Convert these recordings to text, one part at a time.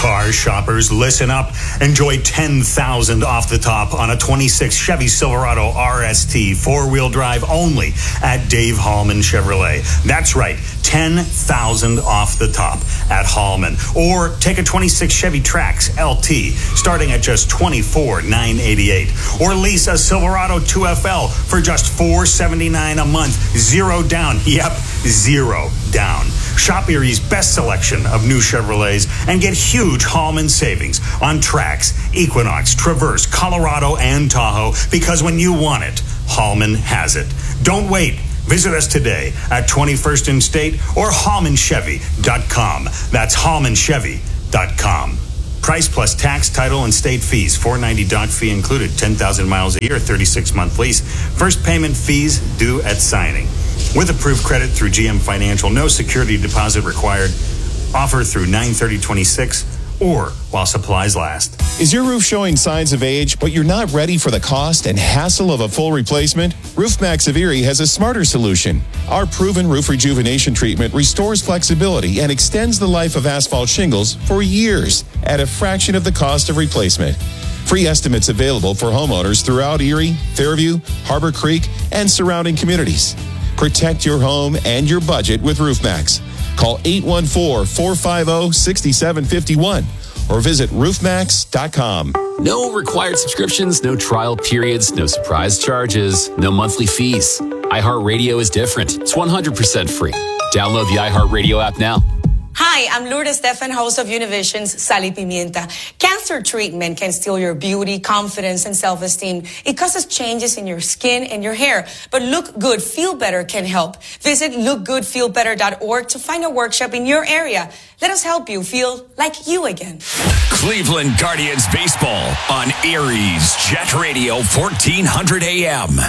Car shoppers, listen up. Enjoy $10,000 off the top on a 26 Chevy Silverado RST four-wheel drive only at Dave Hallman Chevrolet. That's right, $10,000 off the top at Hallman. Or take a 26 Chevy Trax LT starting at just $24,988. Or lease a Silverado 2FL for just $479 a month. Zero down. Yep, zero down. Shop Erie's best selection of new Chevrolets and get huge Hallman savings on Trax, Equinox, Traverse, Colorado, and Tahoe, because when you want it, Hallman has it. Don't wait. Visit us today at 21st and State or HallmanChevy.com. That's HallmanChevy.com. Price plus tax, title, and state fees. $490 doc fee included. 10,000 miles a year, 36-month lease. First payment fees due at signing. With approved credit through GM Financial, no security deposit required. Offer through 9/30/26 or while supplies last. Is your roof showing signs of age, but you're not ready for the cost and hassle of a full replacement? RoofMax of Erie has a smarter solution. Our proven roof rejuvenation treatment restores flexibility and extends the life of asphalt shingles for years at a fraction of the cost of replacement. Free estimates available for homeowners throughout Erie, Fairview, Harbor Creek, and surrounding communities. Protect your home and your budget with RoofMax. Call 814-450-6751 or visit roofmax.com. No required subscriptions, no trial periods, no surprise charges, no monthly fees. iHeartRadio is different. It's 100% free. Download the iHeartRadio app now. Hi, I'm Lourdes Stefan, host of Univision's Sal y Pimienta. Cancer treatment can steal your beauty, confidence, and self-esteem. It causes changes in your skin and your hair. But Look Good, Feel Better can help. Visit lookgoodfeelbetter.org to find a workshop in your area. Let us help you feel like you again. Cleveland Guardians baseball on Erie's Jet Radio 1400 AM.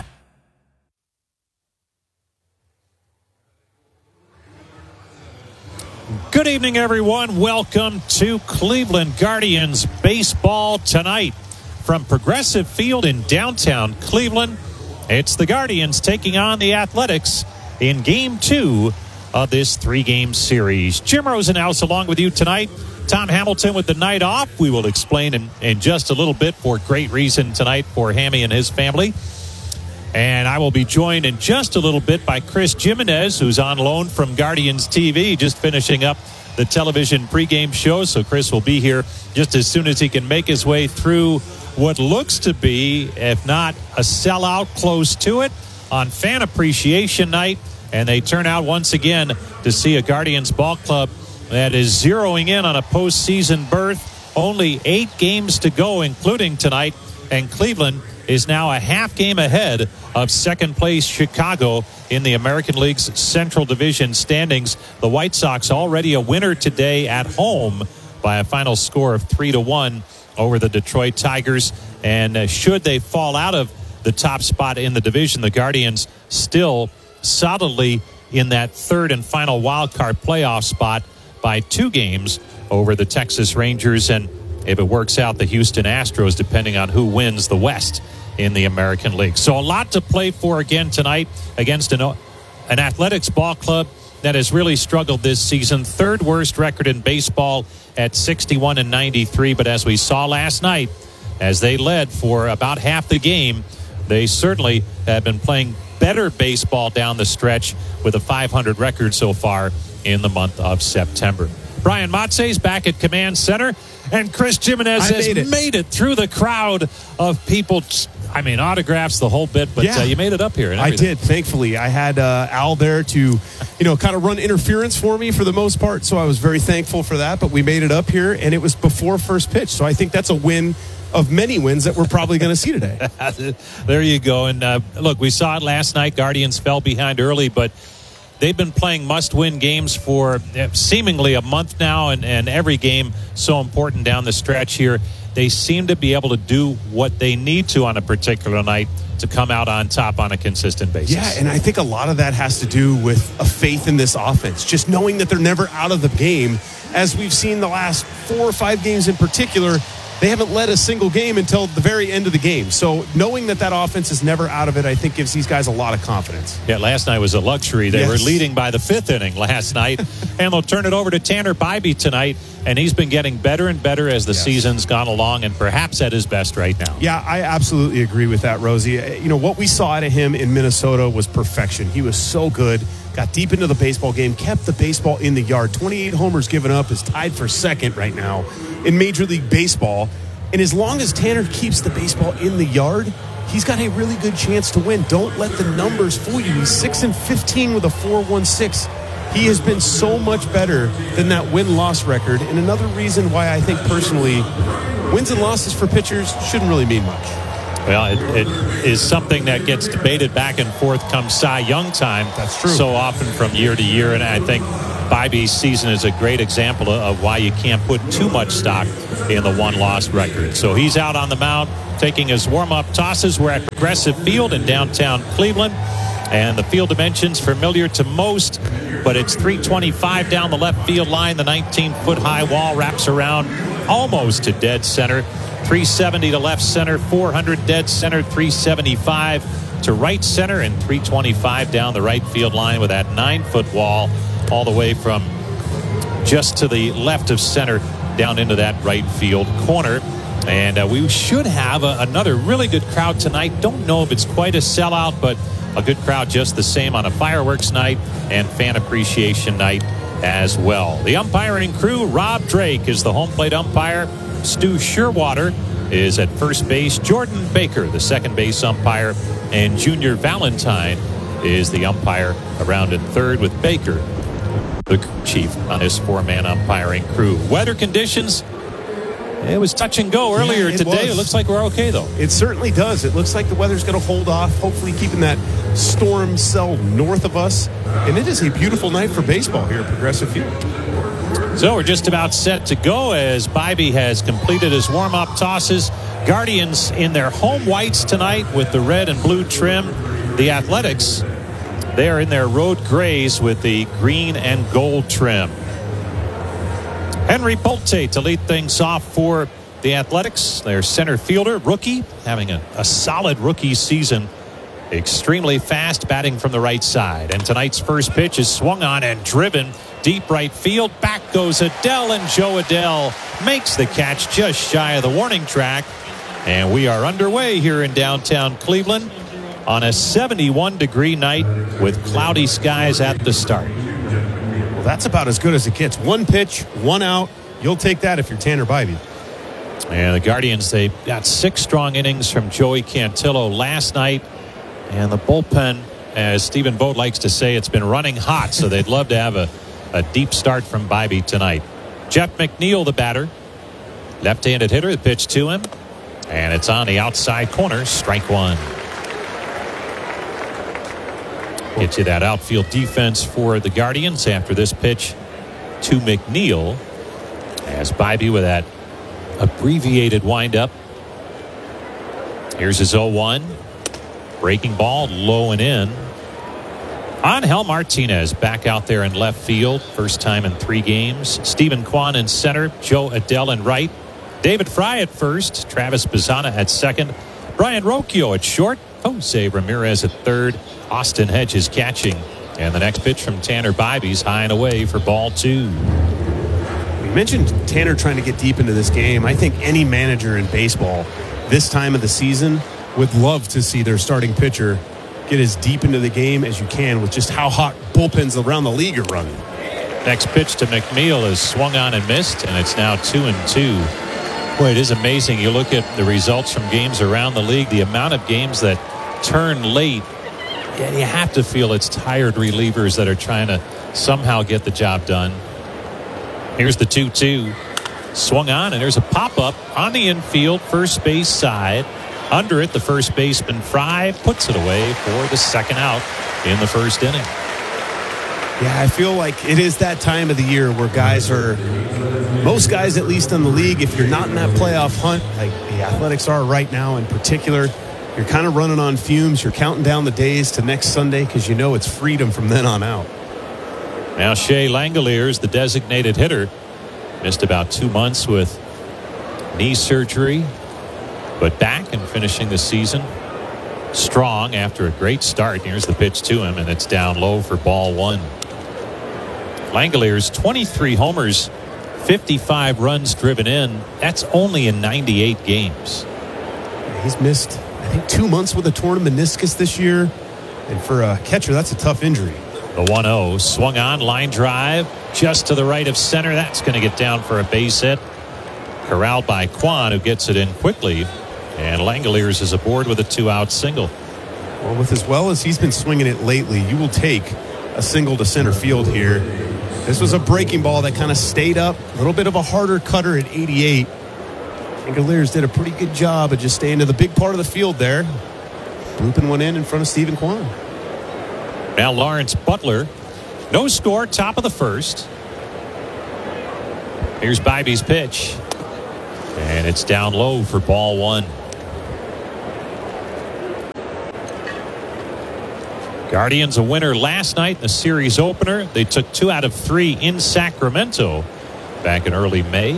Good evening, everyone. Welcome to Cleveland Guardians baseball tonight from Progressive Field in downtown Cleveland. It's the Guardians taking on the Athletics in Game 2 of this 3-game series. Jim Rosenhaus along with you tonight. Tom Hamilton with the night off. We will explain in just a little bit for great reason tonight for Hammy and his family. And I will be joined in just a little bit by Chris Jimenez, who's on loan from Guardians TV, just finishing up the television pregame show. So Chris will be here just as soon as he can make his way through what looks to be, if not a sellout, close to it, on Fan Appreciation Night. And they turn out once again to see a Guardians ball club that is zeroing in on a postseason berth. Only 8 games to go, including tonight, and Cleveland is now a half game ahead of second place Chicago in the American League's Central Division standings. The White Sox already a winner today at home by a final score of 3-1 over the Detroit Tigers. And should they fall out of the top spot in the division, the Guardians still solidly in that third and final wild card playoff spot by 2 games over the Texas Rangers, and if it works out, the Houston Astros, depending on who wins the West in the American League. So a lot to play for again tonight against an Athletics ball club that has really struggled this season. Third worst record in baseball at 61-93. But as we saw last night, as they led for about half the game, they certainly have been playing better baseball down the stretch with a .500 record so far in the month of September. Brian Matze's back at Command Center, and Chris Jimenez has made it through the crowd of people. I mean, autographs, the whole bit, but you made it up here. And I did, thankfully. I had Al there to, kind of run interference for me for the most part, so I was very thankful for that. But we made it up here, and it was before first pitch, so I think that's a win of many wins that we're probably going to see today. There you go. And look, we saw it last night. Guardians fell behind early, but they've been playing must-win games for seemingly a month now, and every game so important down the stretch here. They seem to be able to do what they need to on a particular night to come out on top on a consistent basis. Yeah, and I think a lot of that has to do with a faith in this offense, just knowing that they're never out of the game. As we've seen the last 4 or 5 games in particular, they haven't led a single game until the very end of the game. So knowing that offense is never out of it, I think gives these guys a lot of confidence. Yeah, last night was a luxury. They were leading by the 5th inning last night. And they'll turn it over to Tanner Bybee tonight. And he's been getting better and better as the season's gone along, and perhaps at his best right now. Yeah, I absolutely agree with that, Rosie. You know, what we saw out of him in Minnesota was perfection. He was so good, got deep into the baseball game, kept the baseball in the yard. 28 homers given up, is tied for second right now in Major League Baseball. And as long as Tanner keeps the baseball in the yard, he's got a really good chance to win. Don't let the numbers fool you. He's 6-15 with a 4.16. He has been so much better than that win-loss record. And another reason why I think personally wins and losses for pitchers shouldn't really mean much. Well, it is something that gets debated back and forth come Cy Young time. That's true. So often from year to year. And I think Bybee's season is a great example of why you can't put too much stock in the one-loss record. So he's out on the mound taking his warm-up tosses. We're at Progressive Field in downtown Cleveland. And the field dimensions familiar to most, but it's 325 down the left field line. The 19-foot high wall wraps around almost to dead center. 370 to left center, 400 dead center, 375 to right center, and 325 down the right field line with that 9-foot wall all the way from just to the left of center down into that right field corner. And we should have another really good crowd tonight. Don't know if it's quite a sellout, but a good crowd just the same on a fireworks night and fan appreciation night as well. The umpiring crew, Rob Drake is the home plate umpire. Stu Sherwater is at first base. Jordan Baker, the second base umpire. And Junior Valentine is the umpire around at third with Baker, the chief, on his 4-man umpiring crew. Weather conditions, it was touch and go earlier today. It looks like we're okay, though. It certainly does. It looks like the weather's going to hold off, hopefully keeping that storm cell north of us. And it is a beautiful night for baseball here at Progressive Field. So we're just about set to go as Bybee has completed his warm-up tosses. Guardians in their home whites tonight with the red and blue trim. The Athletics, they are in their road grays with the green and gold trim. Henry Polte to lead things off for the Athletics. Their center fielder, rookie, having a solid rookie season. Extremely fast, batting from the right side. And tonight's first pitch is swung on and driven deep right field. Back goes Adell, and Joe Adell makes the catch just shy of the warning track. And we are underway here in downtown Cleveland on a 71-degree night with cloudy skies at the start. Well, that's about as good as it gets. One pitch, one out. You'll take that if you're Tanner Bybee. And the Guardians, they got 6 strong innings from Joey Cantillo last night. And the bullpen, as Stephen Vogt likes to say, it's been running hot. So they'd love to have a deep start from Bybee tonight. Jeff McNeil, the batter. Left-handed hitter, the pitch to him. And it's on the outside corner, strike one. Get you that outfield defense for the Guardians after this pitch to McNeil. As Bybee with that abbreviated windup. Here's his 0-1. Breaking ball, low and in. Angel Martinez back out there in left field. First time in 3 games. Stephen Kwan in center. Joe Adell in right. David Fry at first. Travis Bazzana at second. Brian Rocchio at short. Jose Ramirez at third. Austin Hedges catching. And the next pitch from Tanner Bybee's high and away for ball 2. We mentioned Tanner trying to get deep into this game. I think any manager in baseball this time of the season would love to see their starting pitcher get as deep into the game as you can with just how hot bullpens around the league are running. Next pitch to McNeil is swung on and missed, and it's now 2-2. Boy, it is amazing. You look at the results from games around the league, the amount of games that turn late, and you have to feel it's tired relievers that are trying to somehow get the job done. Here's the 2-2. Swung on, and there's a pop-up on the infield, first base side. Under it, the first baseman, Fry, puts it away for the second out in the first inning. Yeah, I feel like it is that time of the year where most guys at least in the league, if you're not in that playoff hunt, like the Athletics are right now in particular, you're kind of running on fumes. You're counting down the days to next Sunday because you know it's freedom from then on out. Now Shea Langoliers, the designated hitter, missed about 2 months with knee surgery, but back and finishing the season strong after a great start. Here's the pitch to him, and it's down low for ball one. Langeliers, 23 homers, 55 runs driven in. That's only in 98 games. He's missed, I think, 2 months with a torn meniscus this year. And for a catcher, that's a tough injury. The 1-0 swung on, line drive just to the right of center. That's going to get down for a base hit. Corralled by Kwan, who gets it in quickly. And Langeliers is aboard with a 2-out single. Well, with as well as he's been swinging it lately, you will take a single to center field here. This was a breaking ball that kind of stayed up. A little bit of a harder cutter at 88. Langeliers did a pretty good job of just staying to the big part of the field there. Looping one in front of Stephen Kwan. Now Lawrence Butler. No score, top of the first. Here's Bibby's pitch. And it's down low for ball one. Guardians a winner last night in the series opener. They took 2 out of 3 in Sacramento back in early May.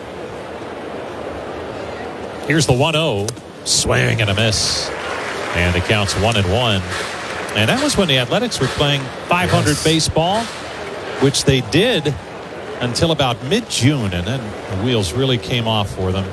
Here's the 1-0. Swing and a miss. And the count's 1-1. And that was when the Athletics were playing 500 baseball, which they did until about mid-June. And then the wheels really came off for them.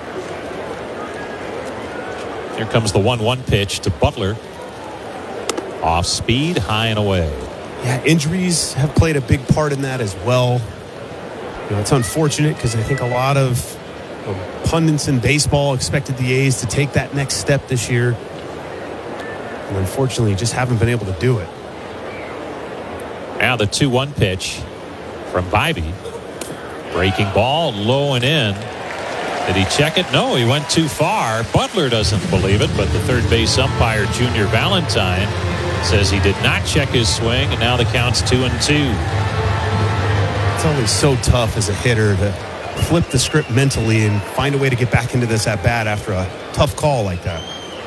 Here comes the 1-1 pitch to Butler. Off speed, high and away. Yeah, injuries have played a big part in that as well. You know, it's unfortunate because I think a lot of pundits in baseball expected the A's to take that next step this year. And unfortunately, just haven't been able to do it. Now the 2-1 pitch from Bibby. Breaking ball, low and in. Did he check it? No, he went too far. Butler doesn't believe it, but the third base umpire, Junior Valentine, says he did not check his swing, and now the count's 2-2. It's always so tough as a hitter to flip the script mentally and find a way to get back into this at bat after a tough call like that.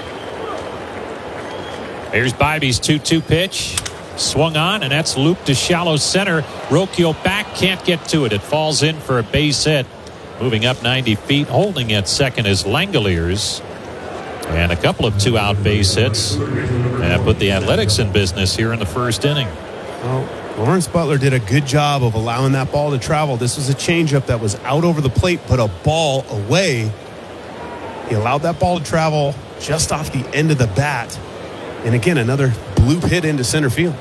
Here's Bibby's 2-2 pitch. Swung on, and that's looped to shallow center. Rocchio back, can't get to it. It falls in for a base hit. Moving up 90 feet, holding at second is Langeliers. And a couple of 2-out base hits. And put the Athletics in business here in the first inning. Well, Lawrence Butler did a good job of allowing that ball to travel. This was a changeup that was out over the plate, but a ball away. He allowed that ball to travel just off the end of the bat. And again, another bloop hit into center field.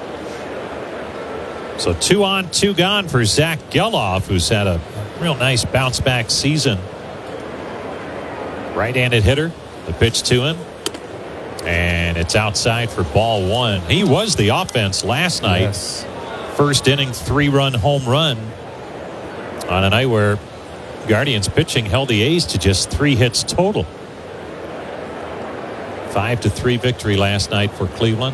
So 2 on, 2 gone for Zach Geloff, who's had a real nice bounce back season. Right-handed hitter. The pitch to him. And it's outside for ball one. He was the offense last night. Yes. First inning, 3-run home run on a night where Guardians pitching held the A's to just 3 hits total. 5-3 victory last night for Cleveland.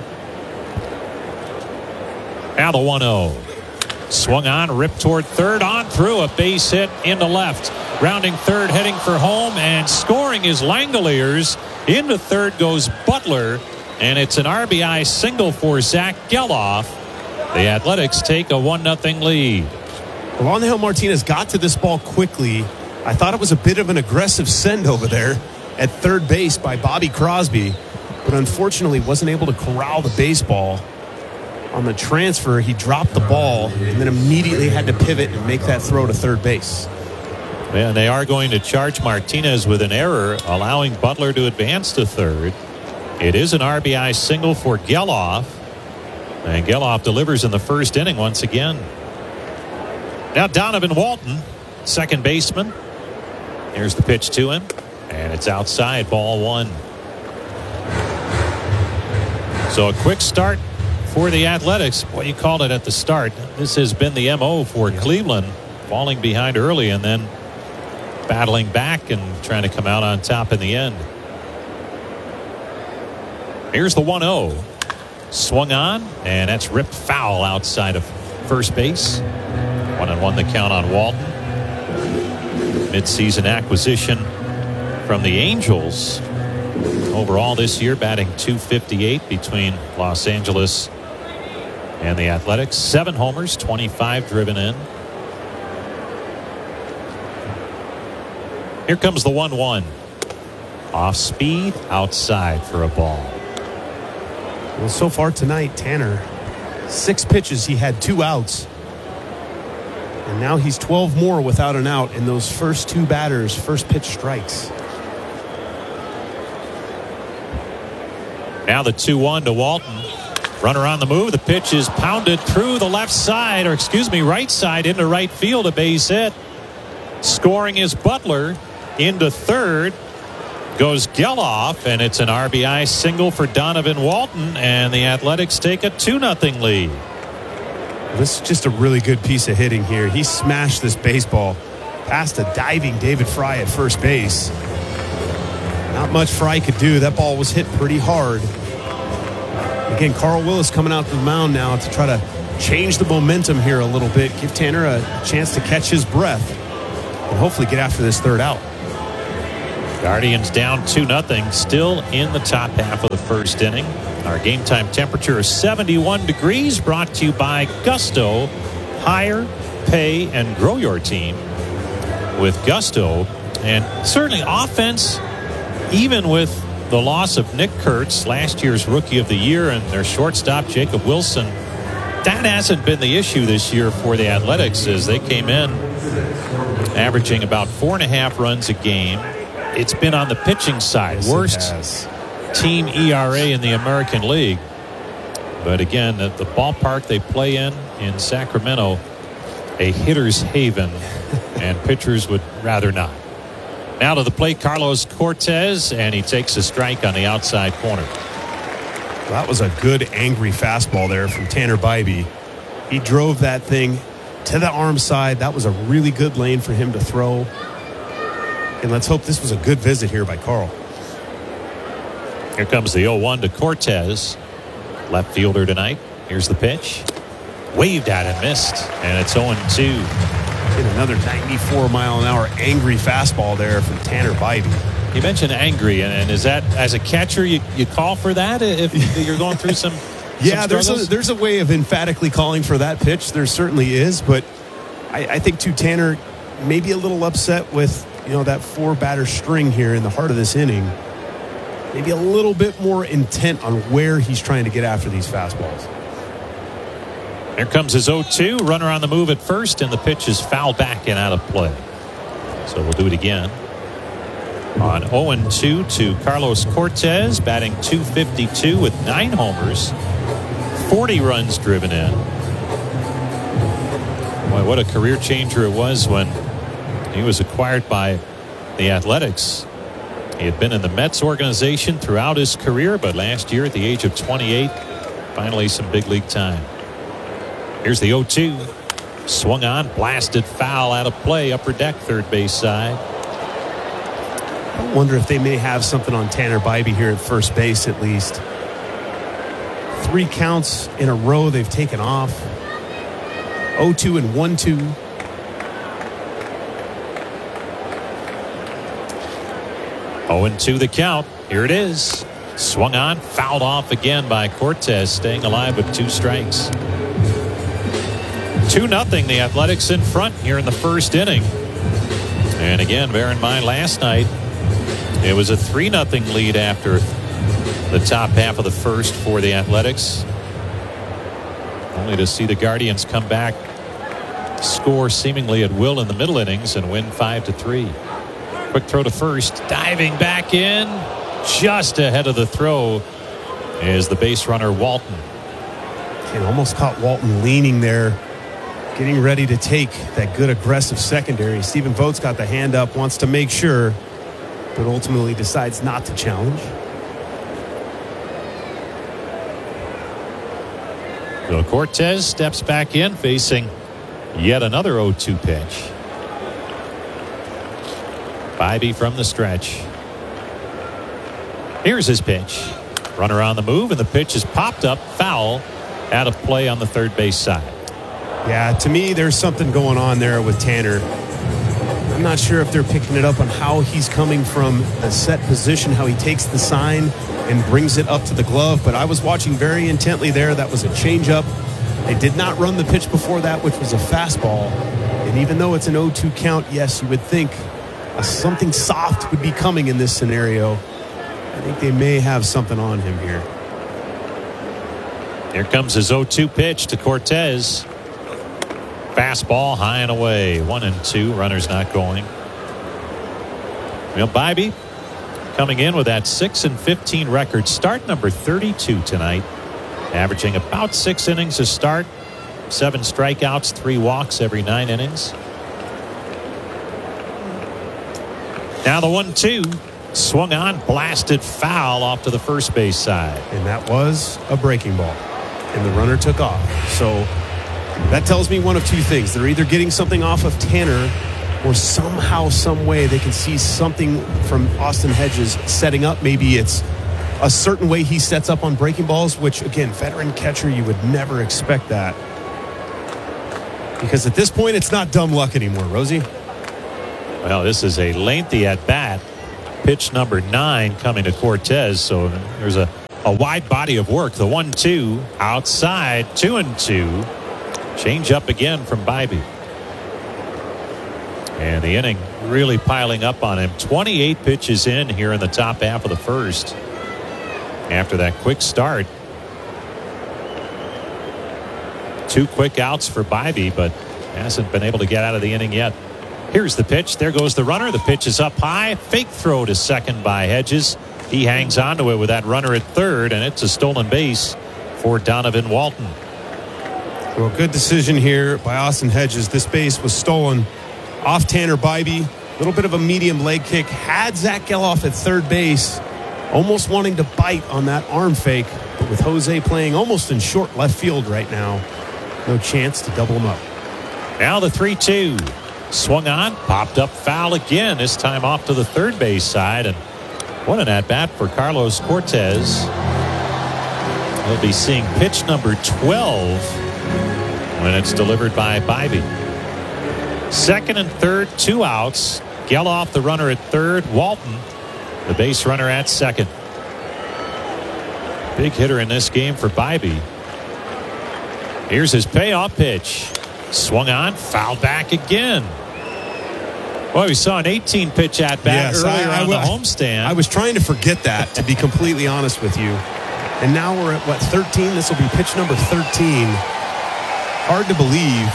Now the 1-0. Swung on, ripped toward third, on through, a base hit into left. Rounding third, heading for home, and scoring is Langeliers. Into third goes Butler, and it's an RBI single for Zach Geloff. The Athletics take a 1-0 lead. Well, Angel Martinez got to this ball quickly. I thought it was a bit of an aggressive send over there at third base by Bobby Crosby, but unfortunately wasn't able to corral the baseball. On the transfer, he dropped the ball and then immediately had to pivot and make that throw to third base. Yeah, they are going to charge Martinez with an error, allowing Butler to advance to third. It is an RBI single for Geloff, and Geloff delivers in the first inning once again. Now Donovan Walton, second baseman. Here's the pitch to him, and it's outside, ball one. So a quick start for the Athletics. What you called it at the start. This has been the MO for Cleveland, falling behind early and then battling back and trying to come out on top in the end. Here's the 1-0. Swung on, and that's ripped foul outside of first base. 1-1 the count on Walton. Mid-season acquisition from the Angels. Overall this year, batting .258 between Los Angeles and the Athletics. 7 homers, 25 driven in. Here comes the 1-1. Off speed, outside for a ball. Well, so far tonight, Tanner, 6 pitches, he had 2 outs. And now he's 12 more without an out in those first 2 batters, first pitch strikes. Now the 2-1 to Walton. Runner on the move. The pitch is pounded through the right side into right field. A base hit. Scoring is Butler. Into third goes Geloff, and it's an RBI single for Donovan Walton, and the Athletics take a 2-0 lead. This is just a really good piece of hitting here. He smashed this baseball past a diving David Fry at first base. Not much Fry could do. That ball was hit pretty hard. Again, Carl Willis coming out to the mound now to try to change the momentum here a little bit, give Tanner a chance to catch his breath, and hopefully get after this third out. Guardians down 2-0, still in the top half of the first inning. Our game time temperature is 71 degrees, brought to you by Gusto. Hire, pay, and grow your team with Gusto. And certainly offense, even with the loss of Nick Kurtz, last year's Rookie of the Year, and their shortstop, Jacob Wilson, that hasn't been the issue this year for the Athletics, as they came in averaging about 4.5 runs a game. It's been on the pitching side. Yes, worst team ERA in the American League. But again, the ballpark they play in Sacramento, a hitter's haven, and pitchers would rather not. Now to the plate, Carlos Cortez, and he takes a strike on the outside corner. That was a good angry fastball there from Tanner Bybee. He drove that thing to the arm side. That was a really good lane for him to throw. And let's hope this was a good visit here by Carl. Here comes the 0-1 to Cortez. Left fielder tonight. Here's the pitch. Waved at and missed. And it's 0-2. And another 94-mile-an-hour angry fastball there from Tanner Bybee. You mentioned angry, and is that, as a catcher, you call for that if you're going through some yeah, there's a way of emphatically calling for that pitch. There certainly is, but I think too, Tanner maybe a little upset with that 4-batter string here in the heart of this inning. Maybe a little bit more intent on where he's trying to get after these fastballs. Here comes his 0-2. Runner on the move at first, and the pitch is fouled back and out of play. So we'll do it again. On 0-2 to Carlos Cortez, batting .252 with 9 homers, 40 runs driven in. Boy, what a career changer it was when he was acquired by the Athletics. He had been in the Mets organization throughout his career, but last year at the age of 28, finally some big league time. Here's the 0-2. Swung on, blasted foul out of play, upper deck, third base side. I wonder if they may have something on Tanner Bybee here at first base at least. 3 counts in a row they've taken off. 0-2 and 1-2. Oh, and 2 the count. Here it is. Swung on, fouled off again by Cortez, staying alive with 2 strikes. 2-0, the Athletics in front here in the first inning. And again, bear in mind, last night it was a 3-0 lead after the top half of the first for the Athletics. Only to see the Guardians come back, score seemingly at will in the middle innings, and win 5-3. Quick throw to first, diving back in, just ahead of the throw is the base runner Walton. And almost caught Walton leaning there, getting ready to take that good aggressive secondary. Stephen Vogt's got the hand up, wants to make sure, but ultimately decides not to challenge. So Cortez steps back in, facing yet another 0-2 pitch. Bybee from the stretch. Here's his pitch. Runner on the move, and the pitch is popped up, foul, out of play on the third base side. Yeah, to me, there's something going on there with Tanner. I'm not sure if they're picking it up on how he's coming from a set position, how he takes the sign and brings it up to the glove, but I was watching very intently there. That was a changeup. They did not run the pitch before that, which was a fastball. And even though it's an 0-2 count, yes, you would think something soft would be coming in this scenario. I think they may have something on him here. Here comes his 0-2 pitch to Cortes. Fastball high and away. 1-2. Runners not going. Well, Bibee coming in with that 6-15 record. Start number 32 tonight. Averaging about 6 innings a start. 7 strikeouts, 3 walks every 9 innings. Now the 1-2. Swung on, blasted foul off to the first base side. And that was a breaking ball. And the runner took off. So that tells me one of two things. They're either getting something off of Tanner, or somehow, some way they can see something from Austin Hedges setting up. Maybe it's a certain way he sets up on breaking balls, which, again, veteran catcher, you would never expect that. Because at this point, it's not dumb luck anymore, Rosie. Well, this is a lengthy at-bat. Pitch number 9 coming to Cortes, so there's a wide body of work. The 1-2 outside, 2-2. Change up again from Bibee. And the inning really piling up on him. 28 pitches in here in the top half of the first. After that quick start. 2 quick outs for Bibee, but hasn't been able to get out of the inning yet. Here's the pitch. There goes the runner. The pitch is up high. Fake throw to second by Hedges. He hangs on to it with that runner at third, and it's a stolen base for Donovan Walton. Well, good decision here by Austin Hedges. This base was stolen off Tanner Bibee. A little bit of a medium leg kick. Had Zach Geloff at third base, almost wanting to bite on that arm fake. But with Jose playing almost in short left field right now, no chance to double him up. Now the 3-2. Swung on, popped up foul again, this time off to the third base side. And what an at-bat for Carlos Cortes. He'll be seeing pitch number 12 when it's delivered by Bibee. Second and third, 2 outs. Geloff, the runner at third. Walton, the base runner at second. Big hitter in this game for Bibee. Here's his payoff pitch. Swung on, fouled back again. Well, we saw an 18-pitch at-bat earlier on the homestand. I was trying to forget that, to be completely honest with you. And now we're at, 13? This will be pitch number 13. Hard to believe.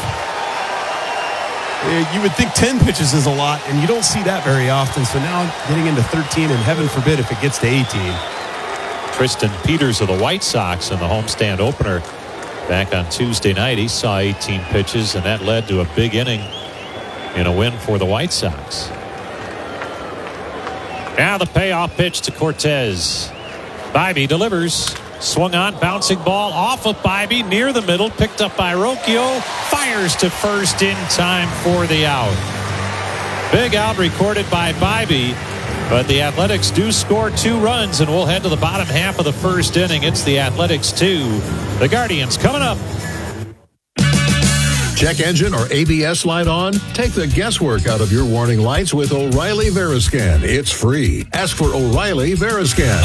You would think 10 pitches is a lot, and you don't see that very often. So now getting into 13, and heaven forbid if it gets to 18. Tristan Peters of the White Sox in the homestand opener back on Tuesday night. He saw 18 pitches, and that led to a big inning in a win for the White Sox. Now the payoff pitch to Cortes. Bibee delivers. Swung on, bouncing ball off of Bibee, near the middle, picked up by Rocchio. Fires to first in time for the out. Big out recorded by Bibee, but the Athletics do score 2 runs, and we'll head to the bottom half of the first inning. It's the Athletics 2, the Guardians coming up. Check engine or ABS light on? Take the guesswork out of your warning lights with O'Reilly Veriscan. It's free. Ask for O'Reilly Veriscan.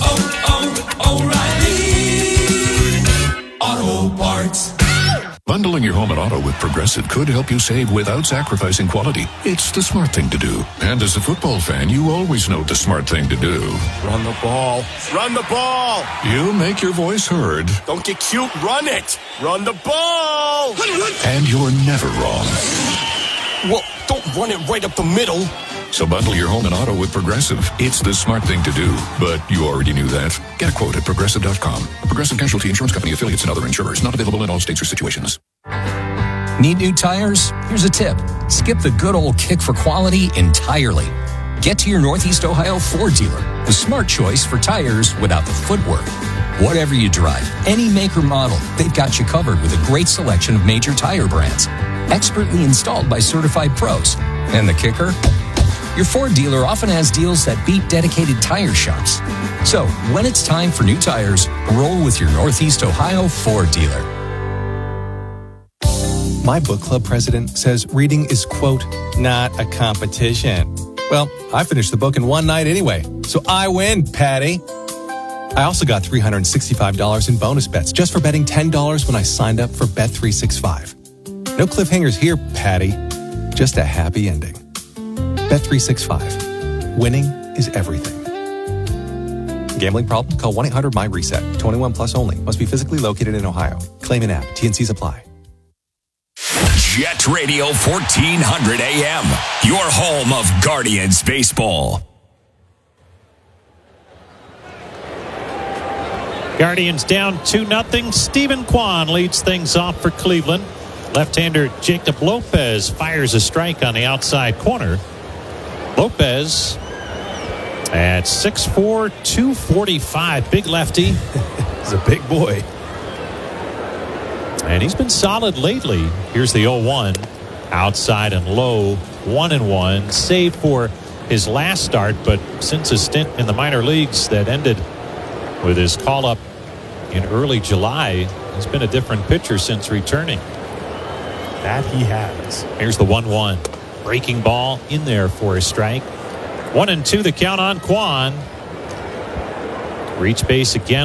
O'Reilly Auto Parts. Bundling your home and auto with Progressive could help you save without sacrificing quality. It's the smart thing to do. And as a football fan, you always know the smart thing to do. Run the ball. Run the ball. You make your voice heard. Don't get cute. Run it. Run the ball. And you're never wrong. Well, don't run it right up the middle. So bundle your home and auto with Progressive. It's the smart thing to do. But you already knew that. Get a quote at Progressive.com. Progressive Casualty Insurance Company, affiliates, and other insurers. Not available in all states or situations. Need new tires? Here's a tip. Skip the good old kick for quality entirely. Get to your Northeast Ohio Ford dealer. The smart choice for tires without the footwork. Whatever you drive, any make or model, they've got you covered with a great selection of major tire brands. Expertly installed by certified pros. And the kicker? Your Ford dealer often has deals that beat dedicated tire shops. So, when it's time for new tires, roll with your Northeast Ohio Ford dealer. My book club president says reading is, quote, not a competition. Well, I finished the book in one night anyway, so I win, Patty. I also got $365 in bonus bets just for betting $10 when I signed up for Bet365. No cliffhangers here, Patty. Just a happy ending. Bet365. Winning is everything. Gambling problem? Call 1-800-MY-RESET. 21 plus only. Must be physically located in Ohio. Claim an app. T&Cs apply. Jet Radio 1400 AM, your home of Guardians baseball. Guardians down 2-0. Stephen Kwan leads things off for Cleveland. Left-hander Jacob Lopez fires a strike on the outside corner. Lopez at 6'4", 245. Big lefty. He's a big boy. And he's been solid lately. Here's the 0-1. Outside and low. 1-1. Save for his last start, but since his stint in the minor leagues that ended with his call-up in early July, he's been a different pitcher since returning. That he has. Here's the 1-1. Breaking ball in there for a strike. 1-2 the count on Kwan. Reach base again.